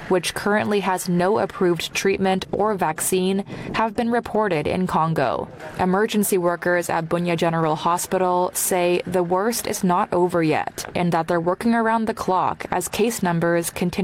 which currently has no approved treatment or vaccine, have been reported in Congo. Emergency workers at Bunia General Hospital say the worst is not over yet and that they're working around the clock as case numbers continue